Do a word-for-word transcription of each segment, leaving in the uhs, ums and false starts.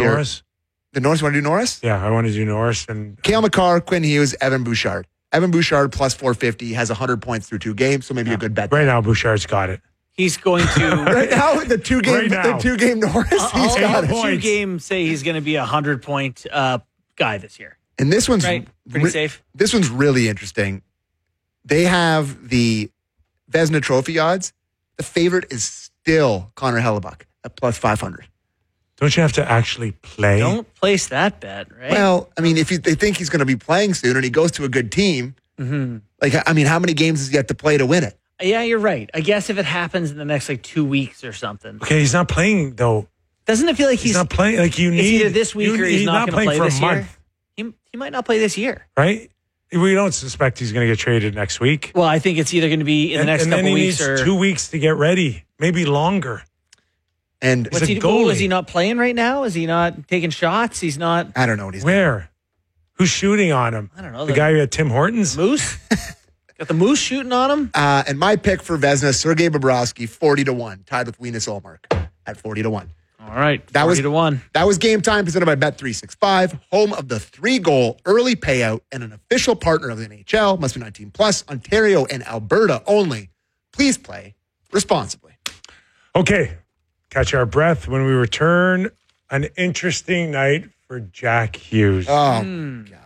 here. Norris? The Norris, you want to do Norris? Yeah, I want to do Norris. and Cale Makar, Quinn Hughes, Evan Bouchard. Evan Bouchard plus four fifty has one hundred points through two games, so maybe yeah. a good bet. Right now, Bouchard's got it. He's going to right now the two game right the two game Norris. Uh, he's got it. Two games say he's going to be a hundred point uh, guy this year. And this one's right, pretty re- safe. This one's really interesting. They have the Vezina Trophy odds. The favorite is still Connor Hellebuck at plus five hundred. Don't you have to actually play? Don't place that bet, right? Well, I mean, if you, they think he's going to be playing soon and he goes to a good team, mm-hmm. like I mean, how many games does he have to play to win it? Yeah, you're right. I guess if it happens in the next like two weeks or something. Okay, he's not playing though. Doesn't it feel like he's, he's not playing? Like you need it's either this week you, or he's, he's not, not going to play for this a month. year. He he might not play this year, right? We don't suspect he's going to get traded next week. Well, I think it's either going to be in and, the next and couple then he weeks needs or two weeks to get ready, maybe longer. And what's he, oh, is he not playing right now? Is he not taking shots? He's not. I don't know what he's where. doing. Who's shooting on him? I don't know. The, the guy who had Tim Hortons? Moose? Got the Moose shooting on him? Uh, and my pick for Vezina, Sergei Bobrovsky, forty to one, tied with Linus Ullmark at forty to one. All right, that was to one. That was Game Time presented by Bet three sixty-five, home of the three-goal early payout and an official partner of the N H L. Must be nineteen plus, Ontario and Alberta only. Please play responsibly. Okay, catch our breath when we return. An interesting night for Jack Hughes. Oh, mm. God.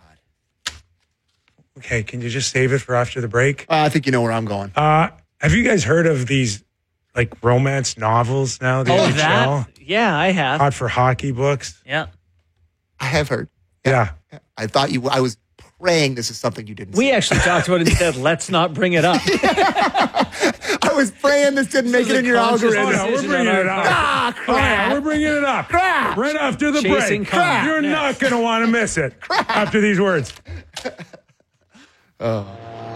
Okay, can you just save it for after the break? Uh, I think you know where I'm going. Uh, have you guys heard of these like romance novels now? The oh, N H L? that? Yeah, I have. Hot for hockey books. Yeah. I have heard. Yeah. yeah. I thought you, I was praying this is something you didn't We see. actually talked about it and said, let's not bring it up. I was praying this didn't this make it in your algorithm. Oh, no, we're bringing it up. Ah, crap. Oh, yeah, we're bringing it up. Crap. Right after the Chasing break. crap. You're Next. not going to want to miss it crap. After these words. Oh.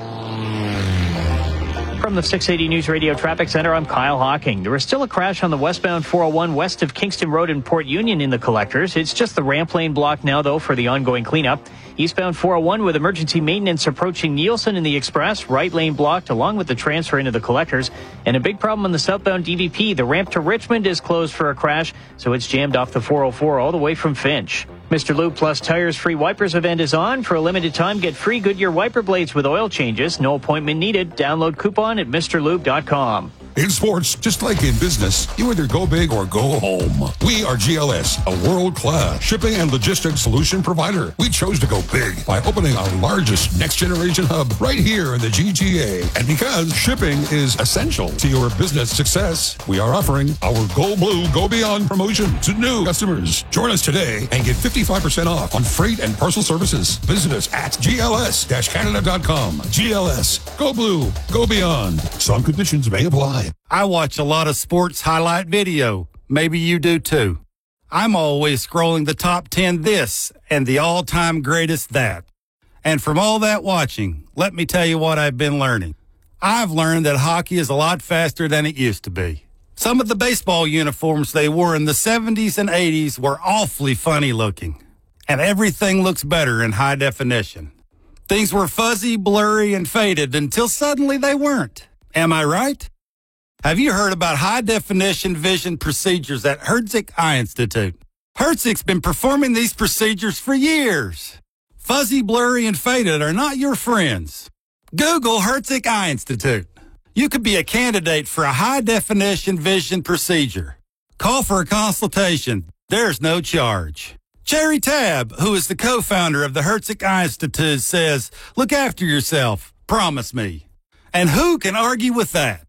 From the six eighty News Radio Traffic Center, I'm Kyle Hawking. There is still a crash on the westbound four oh one west of Kingston Road in Port Union in the collectors. It's just the ramp lane block now, though, for the ongoing cleanup. Eastbound four oh one with emergency maintenance approaching Nielsen in the express. Right lane blocked along with the transfer into the collectors. And a big problem on the southbound D V P. The ramp to Richmond is closed for a crash, so it's jammed off the four oh four all the way from Finch. Mister Lube Plus Tires Free Wipers event is on. For a limited time, get free Goodyear wiper blades with oil changes. No appointment needed. Download coupon at Mr Lube dot com. In sports, just like in business, you either go big or go home. We are G L S, a world-class shipping and logistics solution provider. We chose to go big by opening our largest next-generation hub right here in the G T A. And because shipping is essential to your business success, we are offering our Go Blue, Go Beyond promotion to new customers. Join us today and get fifty-five percent off on freight and parcel services. Visit us at G L S Canada dot com. G L S, Go Blue, Go Beyond. Some conditions may apply. I watch a lot of sports highlight video. Maybe you do too. I'm always scrolling the top ten this and the all-time greatest that. And from all that watching, let me tell you what I've been learning. I've learned that hockey is a lot faster than it used to be. Some of the baseball uniforms they wore in the seventies and eighties were awfully funny looking. And everything looks better in high definition. Things were fuzzy, blurry, and faded until suddenly they weren't. Am I right? Have you heard about high-definition vision procedures at Herzig Eye Institute? Herzig's been performing these procedures for years. Fuzzy, blurry, and faded are not your friends. Google Herzig Eye Institute. You could be a candidate for a high-definition vision procedure. Call for a consultation. There's no charge. Jerry Tabb, who is the co-founder of the Herzig Eye Institute, says, look after yourself. Promise me. And who can argue with that?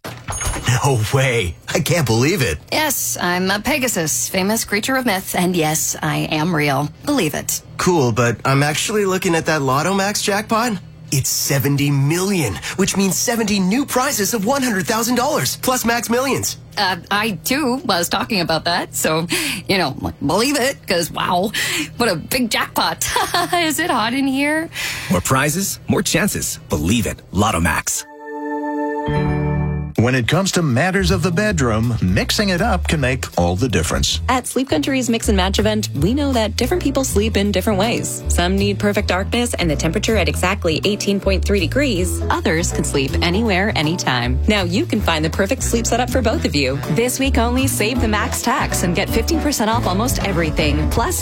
No way. I can't believe it. Yes, I'm a Pegasus, famous creature of myth, and yes, I am real. Believe it. Cool, but I'm actually looking at that Lotto Max jackpot. It's seventy million, which means seventy new prizes of one hundred thousand dollars, plus Max Millions. Uh, I, too, was talking about that, so, you know, believe it, because, wow, what a big jackpot. Is it hot in here? More prizes, more chances. Believe it. Lotto Max. When it comes to matters of the bedroom, mixing it up can make all the difference. At Sleep Country's Mix and Match event, we know that different people sleep in different ways. Some need perfect darkness and the temperature at exactly eighteen point three degrees. Others can sleep anywhere, anytime. Now you can find the perfect sleep setup for both of you. This week only, save the max tax and get fifteen percent off almost everything. Plus,